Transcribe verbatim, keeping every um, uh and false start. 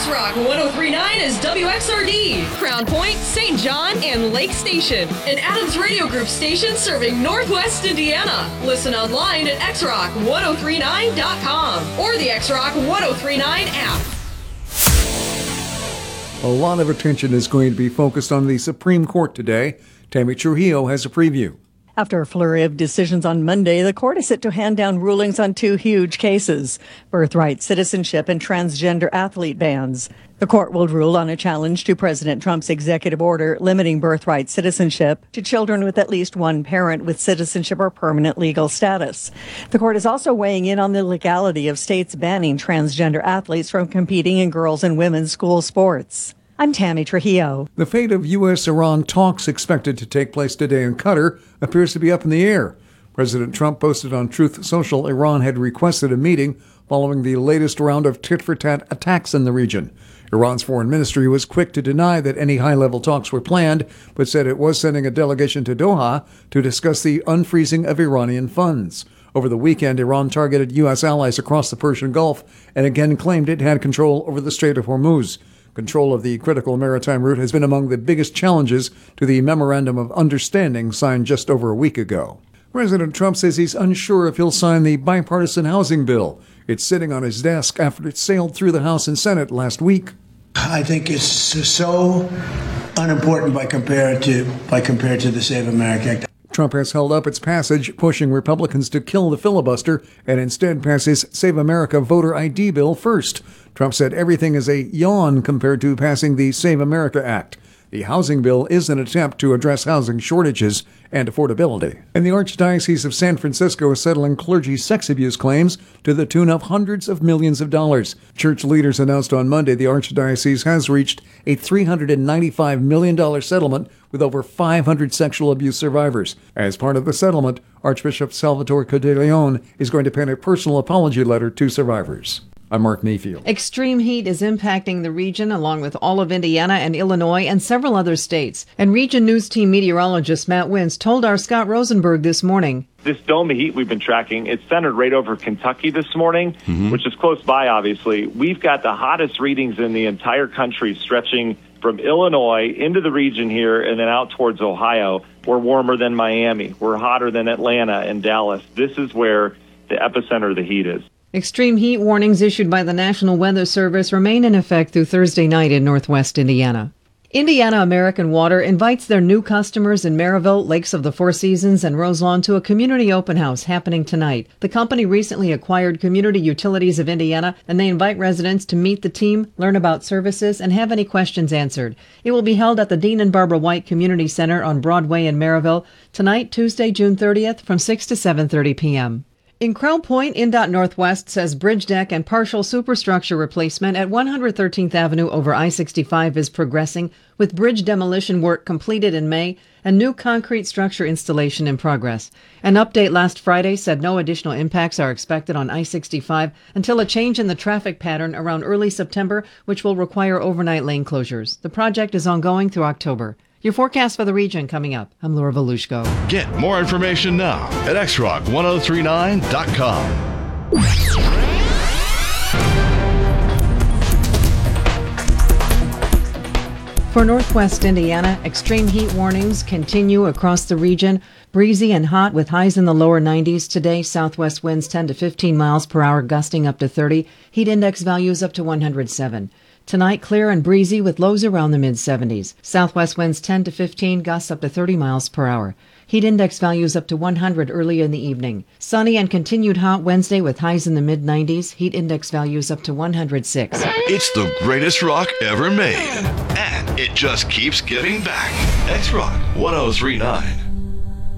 X-Rock one oh three point nine is W X R D, Crown Point, Saint John, and Lake Station. An Adams Radio Group station serving Northwest Indiana. Listen online at x rock ten thirty-nine dot com or the X-Rock ten thirty-nine app. A lot of attention is going to be focused on the Supreme Court today. Tammy Trujillo has a preview. After a flurry of decisions on Monday, the court is set to hand down rulings on two huge cases: birthright citizenship and transgender athlete bans. The court will rule on a challenge to President Trump's executive order limiting birthright citizenship to children with at least one parent with citizenship or permanent legal status. The court is also weighing in on the legality of states banning transgender athletes from competing in girls' and women's school sports. I'm Tammy Trujillo. The fate of U S Iran talks expected to take place today in Qatar appears to be up in the air. President Trump posted on Truth Social Iran had requested a meeting following the latest round of tit-for-tat attacks in the region. Iran's foreign ministry was quick to deny that any high-level talks were planned, but said it was sending a delegation to Doha to discuss the unfreezing of Iranian funds. Over the weekend, Iran targeted U S allies across the Persian Gulf and again claimed it had control over the Strait of Hormuz. Control of the critical maritime route has been among the biggest challenges to the Memorandum of Understanding signed just over a week ago. President Trump says he's unsure if he'll sign the bipartisan housing bill. It's sitting on his desk after it sailed through the House and Senate last week. I think it's so unimportant by compared to by compared to the Save America Act. Trump has held up its passage, pushing Republicans to kill the filibuster and instead pass his Save America voter I D bill first. Trump said everything is a yawn compared to passing the Save America Act. The housing bill is an attempt to address housing shortages and affordability. And the Archdiocese of San Francisco is settling clergy sex abuse claims to the tune of hundreds of millions of dollars. Church leaders announced on Monday the Archdiocese has reached a three hundred ninety-five million dollars settlement with over five hundred sexual abuse survivors. As part of the settlement, Archbishop Salvatore Cordileone is going to pen a personal apology letter to survivors. I'm Mark Mayfield. Extreme heat is impacting the region along with all of Indiana and Illinois and several other states. And Region News Team meteorologist Matt Wintz told our Scott Rosenberg this morning. This dome of heat we've been tracking, it's centered right over Kentucky this morning, mm-hmm. which is close by, obviously. We've got the hottest readings in the entire country stretching from Illinois into the region here and then out towards Ohio. We're warmer than Miami. We're hotter than Atlanta and Dallas. This is where the epicenter of the heat is. Extreme heat warnings issued by the National Weather Service remain in effect through Thursday night in northwest Indiana. Indiana American Water invites their new customers in Maryville, Lakes of the Four Seasons, and Roselawn to a community open house happening tonight. The company recently acquired Community Utilities of Indiana, and they invite residents to meet the team, learn about services, and have any questions answered. It will be held at the Dean and Barbara White Community Center on Broadway in Maryville tonight, Tuesday, June thirtieth, from six to seven thirty p.m. In Crown Point, INDOT Northwest says bridge deck and partial superstructure replacement at one hundred thirteenth Avenue over I sixty-five is progressing, with bridge demolition work completed in May and new concrete structure installation in progress. An update last Friday said no additional impacts are expected on I sixty-five until a change in the traffic pattern around early September, which will require overnight lane closures. The project is ongoing through October. Your forecast for the region coming up. I'm Laura Volushko. Get more information now at x rock ten thirty-nine dot com. For northwest Indiana, extreme heat warnings continue across the region. Breezy and hot with highs in the lower nineties today. Southwest winds ten to fifteen miles per hour, gusting up to thirty. Heat index values up to one hundred seven. Tonight, clear and breezy with lows around the mid-seventies. Southwest winds ten to fifteen, gusts up to thirty miles per hour. Heat index values up to one hundred early in the evening. Sunny and continued hot Wednesday with highs in the mid-nineties. Heat index values up to one hundred six. It's the greatest rock ever made. And it just keeps giving back. X-Rock ten thirty-nine.